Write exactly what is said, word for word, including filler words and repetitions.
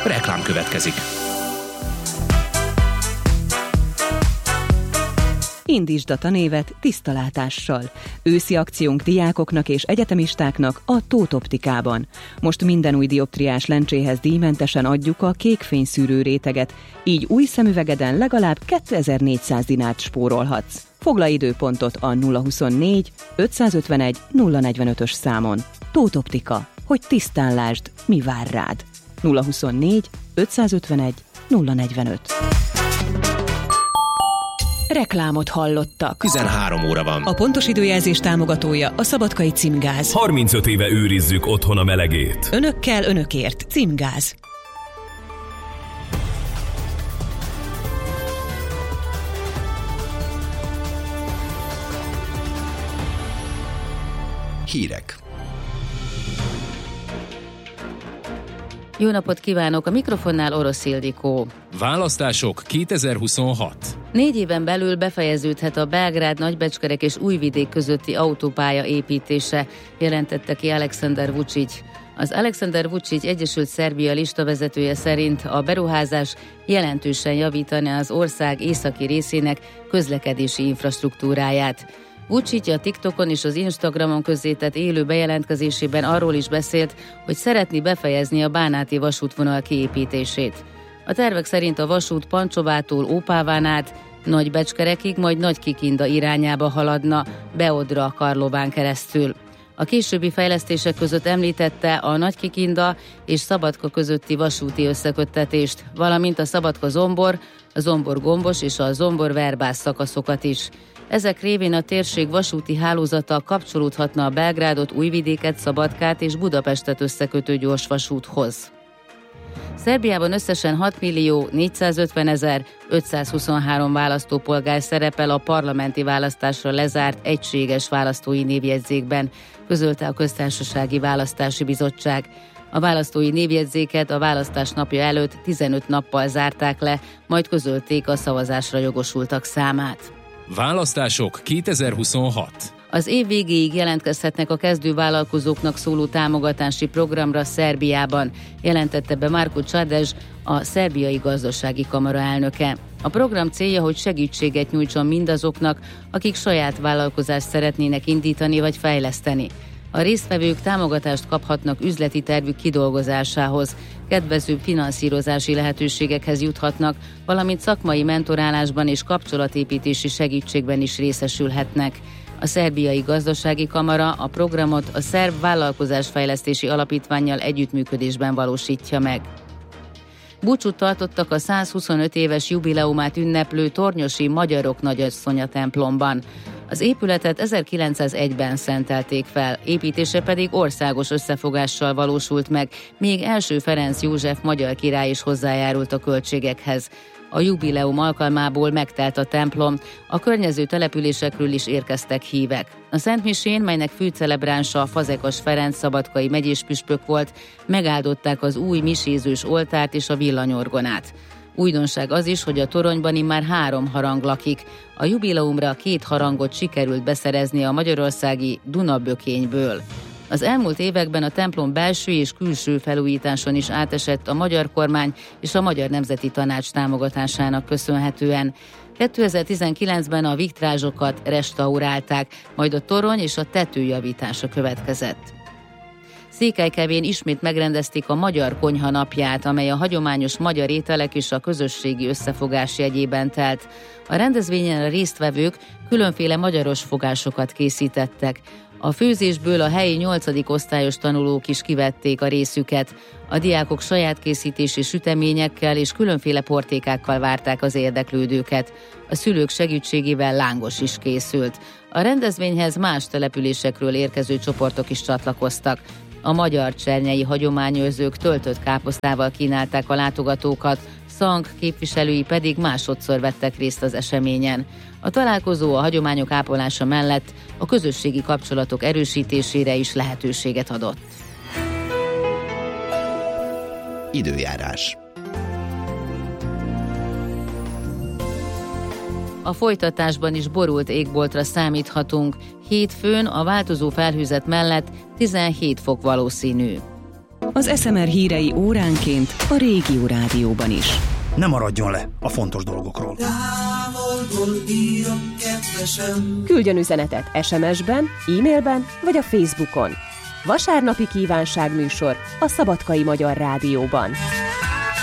Reklám következik. Indítsd a tanévet tiszta látással. Őszi akciónk diákoknak és egyetemistáknak a Tóth Optikában. Most minden új dioptriás lencséhez díjmentesen adjuk a kékfényszűrő réteget, így új szemüvegeden legalább kétezer-négyszáz dinárt spórolhatsz. Foglalj időpontot a nulla huszonnégy ötszázötvenegy nulla negyvenötös számon. Tóth Optika, hogy tisztán lásd, mi vár rád. nulla huszonnégy ötszázötvenegy nulla negyvenöt. Reklámot hallottak. tizenhárom óra van. A pontos időjelzés támogatója a Szabadkai Címgáz. harmincöt éve őrizzük otthon a melegét. Önökkel, önökért. Címgáz. Hírek. Jó napot kívánok! A mikrofonnál Orosz Ildikó. Választások kétezer-huszonhat. Négy éven belül befejeződhet a Belgrád, Nagybecskerek és Újvidék közötti autópálya építése, jelentette ki Alexander Vučić. Az Alexander Vučić Egyesült Szerbia listavezetője szerint a beruházás jelentősen javítaná az ország északi részének közlekedési infrastruktúráját. Vučić a TikTokon és az Instagramon közzétett élő bejelentkezésében arról is beszélt, hogy szeretné befejezni a bánáti vasútvonal kiépítését. A tervek szerint a vasút Pancsovától Ópáván át Nagybecskerekig, majd Nagykikinda irányába haladna, Beodra Karlován keresztül. A későbbi fejlesztések között említette a Nagykikinda és Szabadka közötti vasúti összeköttetést, valamint a Szabadka-Zombor, a Zombor-Gombos és a Zombor-Verbász szakaszokat is. Ezek révén a térség vasúti hálózata kapcsolódhatna a Belgrádot, Újvidéket, Szabadkát és Budapestet összekötő gyorsvasúthoz. Szerbiában összesen hat millió négyszázötvenezer ötszázhuszonhárom választópolgár szerepel a parlamenti választásra lezárt egységes választói névjegyzékben, közölte a Köztársasági Választási Bizottság. A választói névjegyzéket a választás napja előtt tizenöt nappal zárták le, majd közölték a szavazásra jogosultak számát. Választások kétezer-huszonhat. Az év végéig jelentkezhetnek a kezdővállalkozóknak szóló támogatási programra Szerbiában, jelentette be Marko Čadež, a Szerbiai Gazdasági Kamara elnöke. A program célja, hogy segítséget nyújtson mindazoknak, akik saját vállalkozást szeretnének indítani vagy fejleszteni. A résztvevők támogatást kaphatnak üzleti tervük kidolgozásához, kedvező finanszírozási lehetőségekhez juthatnak, valamint szakmai mentorálásban és kapcsolatépítési segítségben is részesülhetnek. A Szerbiai Gazdasági Kamara a programot a Szerb Vállalkozásfejlesztési Alapítvánnyal együttműködésben valósítja meg. Búcsút tartottak a százhuszonöt éves jubileumát ünneplő tornyosi Magyarok Nagyasszonya templomban. Az épületet ezerkilencszázegyben szentelték fel, építése pedig országos összefogással valósult meg, még első Ferenc József magyar király is hozzájárult a költségekhez. A jubileum alkalmából megtelt a templom, a környező településekről is érkeztek hívek. A szentmisén, melynek főcelebránsa Fazekas Ferenc szabadkai megyéspüspök volt, megáldották az új misézős oltárt és a villanyorgonát. Újdonság az is, hogy a toronyban immár három harang lakik. A jubileumra két harangot sikerült beszerezni a magyarországi Dunabökényből. Az elmúlt években a templom belső és külső felújításon is átesett a magyar kormány és a Magyar Nemzeti Tanács támogatásának köszönhetően. kétezer-tizenkilencben a vitrázsokat restaurálták, majd a torony és a tető javítása következett. Székelykevén ismét megrendezték a Magyar Konyha napját, amely a hagyományos magyar ételek és a közösségi összefogás jegyében telt. A rendezvényen a résztvevők különféle magyaros fogásokat készítettek. A főzésből a helyi nyolcadik osztályos tanulók is kivették a részüket. A diákok saját készítési süteményekkel és különféle portékákkal várták az érdeklődőket. A szülők segítségével lángos is készült. A rendezvényhez más településekről érkező csoportok is csatlakoztak. A magyar csernyei hagyományőrzők töltött káposztával kínálták a látogatókat, Szank képviselői pedig másodszor vettek részt az eseményen. A találkozó a hagyományok ápolása mellett a közösségi kapcsolatok erősítésére is lehetőséget adott. Időjárás. A folytatásban is borult égboltra számíthatunk. Hétfőn a változó felhőzet mellett tizenhét fok valószínű. Az es em er hírei óránként a Régió Rádióban is. Ne maradjon le a fontos dolgokról. Küldjön üzenetet es em es-ben, e-mailben vagy a Facebookon. Vasárnapi kívánságműsor a Szabadkai Magyar Rádióban.